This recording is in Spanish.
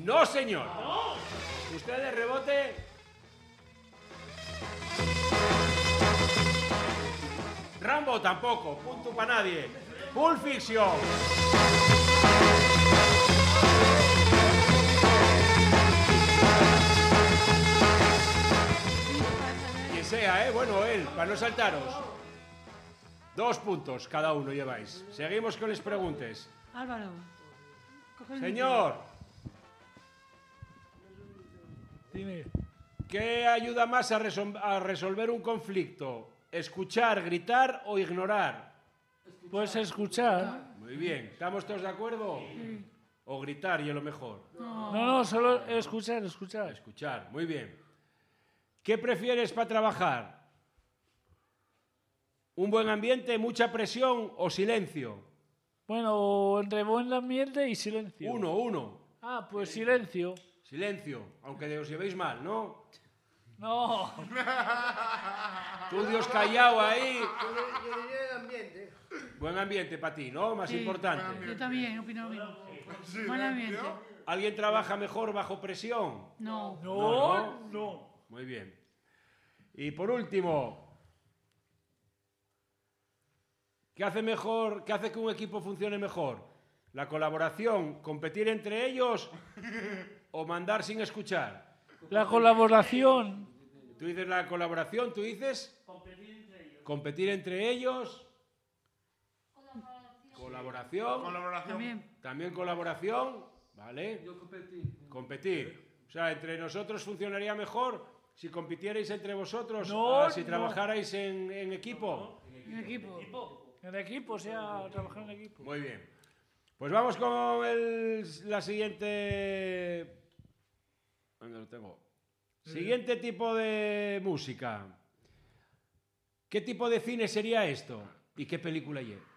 No, señor. Usted de rebote. Rambo tampoco. Punto para nadie. Pulp Fiction. Quien sea, bueno, él, para no saltaros. 2 puntos cada uno lleváis. Seguimos con las preguntas. Álvaro. Señor. Dime. ¿Qué ayuda más a resolver un conflicto? ¿Escuchar, gritar o ignorar? Puedes escuchar. Muy bien. ¿Estamos todos de acuerdo? Sí. O gritar y es lo mejor. No, solo escuchar. Escuchar, muy bien. ¿Qué prefieres para trabajar? ¿Un buen ambiente, mucha presión o silencio? Bueno, entre buen ambiente y silencio. Uno. Ah, pues silencio. Silencio, aunque os llevéis mal, ¿no? No. Tú, Dios callado ahí. Yo diría el ambiente. Buen ambiente para ti, ¿no? Más Sí, importante. Yo también opino lo mismo. Buen ambiente. ¿Alguien trabaja mejor bajo presión? No. No. Muy bien. Y por último, ¿qué hace que un equipo funcione mejor? ¿La colaboración, competir entre ellos o mandar sin escuchar? La colaboración. Tú dices la colaboración, tú dices competir entre ellos. Colaboración. También colaboración, ¿vale? Yo competí. Competir. O sea, entre nosotros funcionaría mejor si compitierais entre vosotros, si No. trabajarais en equipo. En equipo. En equipo, o sea, trabajar en equipo. Muy bien. Pues vamos con la siguiente... ¿Dónde lo tengo? Siguiente tipo de música. ¿Qué tipo de cine sería esto? ¿Y qué película es?